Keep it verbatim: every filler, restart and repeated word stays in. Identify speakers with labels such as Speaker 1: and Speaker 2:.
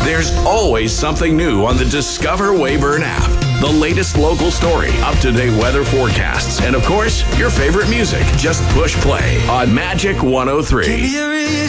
Speaker 1: There's always something new on the Discover Weyburn app. The latest local story, up-to-date weather forecasts, and of course, your favorite music. Just push play on Magic one oh three.